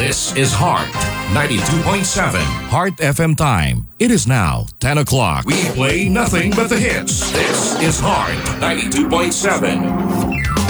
This is Heart 92.7. Heart FM time. It is now 10 o'clock. We play nothing but the hits. This is Heart 92.7.